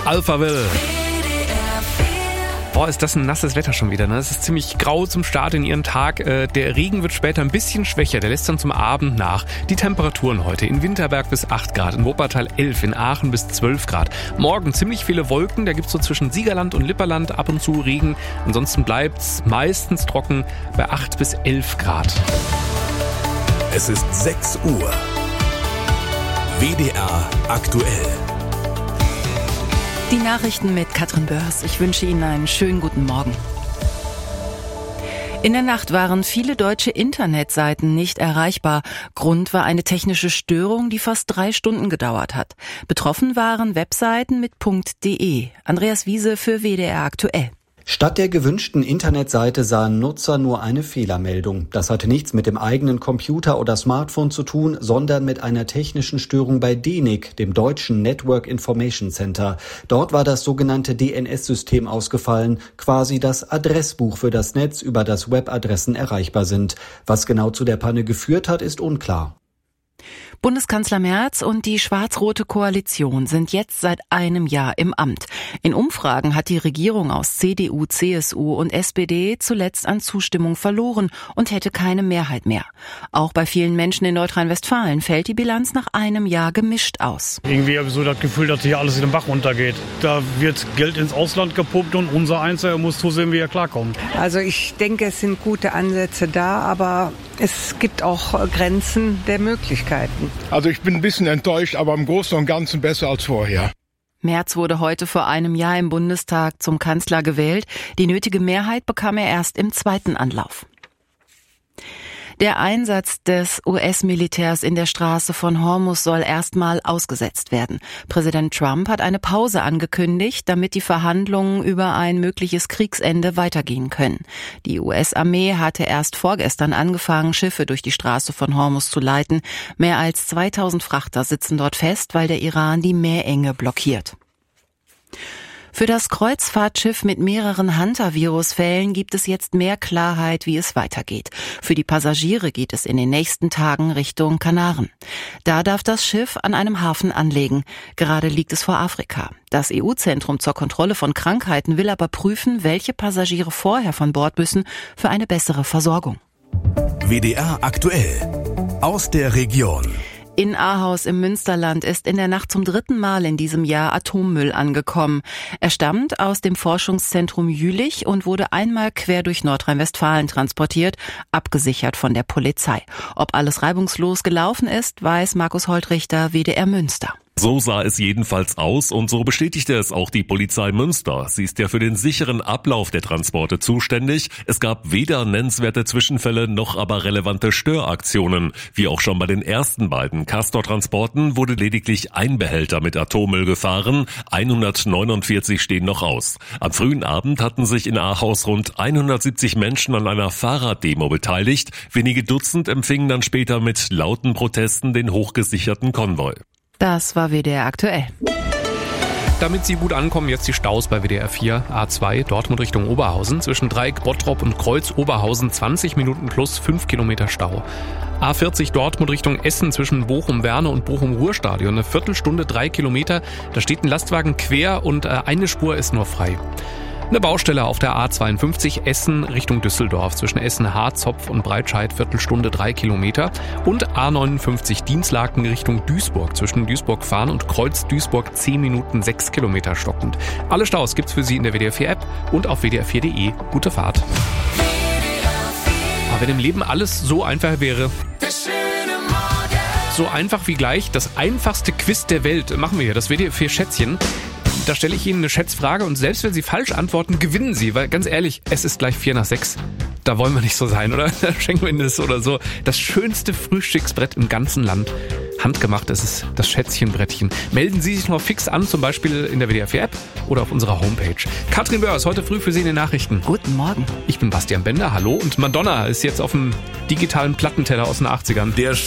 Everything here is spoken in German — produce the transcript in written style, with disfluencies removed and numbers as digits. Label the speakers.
Speaker 1: Alphaville. Boah, ist das ein nasses Wetter schon wieder, ne? Es ist ziemlich grau zum Start in ihren Tag. Der Regen wird später ein bisschen schwächer, der lässt dann zum Abend nach. Die Temperaturen heute: in Winterberg bis 8 Grad, in Wuppertal 11, in Aachen bis 12 Grad. Morgen ziemlich viele Wolken, da gibt's so zwischen Siegerland und Lipperland ab und zu Regen. Ansonsten bleibt's meistens trocken bei 8 bis 11 Grad.
Speaker 2: Es ist 6 Uhr. WDR aktuell.
Speaker 3: Die Nachrichten mit Katrin Börs. Ich wünsche Ihnen einen schönen guten Morgen. In der Nacht waren viele deutsche Internetseiten nicht erreichbar. Grund war eine technische Störung, die fast 3 Stunden gedauert hat. Betroffen waren Webseiten mit .de. Andreas Wiese für WDR aktuell.
Speaker 4: Statt der gewünschten Internetseite sahen Nutzer nur eine Fehlermeldung. Das hatte nichts mit dem eigenen Computer oder Smartphone zu tun, sondern mit einer technischen Störung bei DENIC, dem deutschen Network Information Center. Dort war das sogenannte DNS-System ausgefallen, quasi das Adressbuch für das Netz, über das Webadressen erreichbar sind. Was genau zu der Panne geführt hat, ist unklar.
Speaker 3: Bundeskanzler Merz und die schwarz-rote Koalition sind jetzt seit einem Jahr im Amt. In Umfragen hat die Regierung aus CDU, CSU und SPD zuletzt an Zustimmung verloren und hätte keine Mehrheit mehr. Auch bei vielen Menschen in Nordrhein-Westfalen fällt die Bilanz nach einem Jahr gemischt aus.
Speaker 5: Irgendwie habe ich so das Gefühl, dass hier alles in den Bach runtergeht. Da wird Geld ins Ausland gepumpt und unser Einzelner muss zusehen, wie er klarkommt.
Speaker 6: Also ich denke, es sind gute Ansätze da, aber es gibt auch Grenzen der Möglichkeiten.
Speaker 7: Also ich bin ein bisschen enttäuscht, aber im Großen und Ganzen besser als vorher.
Speaker 3: Merz wurde heute vor einem Jahr im Bundestag zum Kanzler gewählt. Die nötige Mehrheit bekam er erst im zweiten Anlauf. Der Einsatz des US-Militärs in der Straße von Hormuz soll erstmal ausgesetzt werden. Präsident Trump hat eine Pause angekündigt, damit die Verhandlungen über ein mögliches Kriegsende weitergehen können. Die US-Armee hatte erst vorgestern angefangen, Schiffe durch die Straße von Hormuz zu leiten. Mehr als 2000 Frachter sitzen dort fest, weil der Iran die Meerenge blockiert. Für das Kreuzfahrtschiff mit mehreren Hantavirus-Fällen gibt es jetzt mehr Klarheit, wie es weitergeht. Für die Passagiere geht es in den nächsten Tagen Richtung Kanaren. Da darf das Schiff an einem Hafen anlegen. Gerade liegt es vor Afrika. Das EU-Zentrum zur Kontrolle von Krankheiten will aber prüfen, welche Passagiere vorher von Bord müssen für eine bessere Versorgung.
Speaker 2: WDR aktuell. Aus der Region.
Speaker 3: In Ahaus im Münsterland ist in der Nacht zum 3. Mal in diesem Jahr Atommüll angekommen. Er stammt aus dem Forschungszentrum Jülich und wurde einmal quer durch Nordrhein-Westfalen transportiert, abgesichert von der Polizei. Ob alles reibungslos gelaufen ist, weiß Markus Holtrichter, WDR Münster.
Speaker 8: So sah es jedenfalls aus und so bestätigte es auch die Polizei Münster. Sie ist ja für den sicheren Ablauf der Transporte zuständig. Es gab weder nennenswerte Zwischenfälle noch aber relevante Störaktionen. Wie auch schon bei den ersten beiden Castor-Transporten wurde lediglich ein Behälter mit Atommüll gefahren. 149 stehen noch aus. Am frühen Abend hatten sich in Ahaus rund 170 Menschen an einer Fahrraddemo beteiligt. Wenige Dutzend empfingen dann später mit lauten Protesten den hochgesicherten Konvoi.
Speaker 3: Das war WDR aktuell.
Speaker 1: Damit Sie gut ankommen, jetzt die Staus bei WDR 4, A2, Dortmund Richtung Oberhausen. Zwischen Dreieck, Bottrop und Kreuz Oberhausen 20 Minuten plus 5 Kilometer Stau. A40 Dortmund Richtung Essen zwischen Bochum-Werne und Bochum-Ruhrstadion. Eine Viertelstunde, 3 Kilometer. Da steht ein Lastwagen quer und eine Spur ist nur frei. Eine Baustelle auf der A52 Essen Richtung Düsseldorf zwischen Essen-Harzopf und Breitscheid, Viertelstunde 3 Kilometer. Und A59 Dienstlaken Richtung Duisburg zwischen Duisburg-Fahren und Kreuz Duisburg 10 Minuten 6 Kilometer stockend. Alle Staus gibt's für Sie in der WDR 4 App und auf WDR4.de. Gute Fahrt. Aber wenn im Leben alles so einfach wäre, so einfach wie gleich das einfachste Quiz der Welt, machen wir hier, das WDR 4 Schätzchen. Da stelle ich Ihnen eine Schätzfrage und selbst wenn Sie falsch antworten, gewinnen Sie. Weil ganz ehrlich, es ist gleich 5:45. Da wollen wir nicht so sein, oder? Da schenken wir Ihnen das oder so. Das schönste Frühstücksbrett im ganzen Land. Handgemacht ist es, das Schätzchenbrettchen. Melden Sie sich noch fix an, zum Beispiel in der WDR 4 App oder auf unserer Homepage. Katrin Börs, heute früh für Sie in den Nachrichten.
Speaker 3: Guten Morgen.
Speaker 1: Ich bin Bastian Bender, hallo. Und Madonna ist jetzt auf dem digitalen Plattenteller aus den 80ern.
Speaker 2: Der